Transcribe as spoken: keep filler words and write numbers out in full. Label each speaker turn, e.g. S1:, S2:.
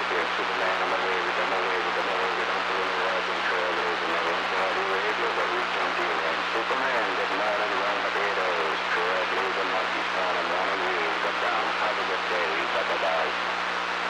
S1: to be a Superman. I'm away with them, away with them,